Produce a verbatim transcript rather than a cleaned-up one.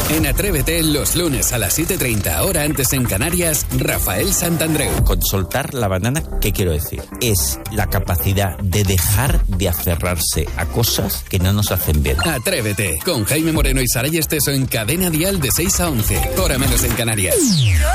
En Atrévete, los lunes a las siete treinta, hora antes en Canarias, Rafael Santandreu. Con soltar la banana, ¿qué quiero decir? Es la capacidad de dejar de aferrarse a cosas que no nos hacen bien. Atrévete, con Jaime Moreno y Saray Esteso en Cadena Dial de seis a once, hora menos en Canarias.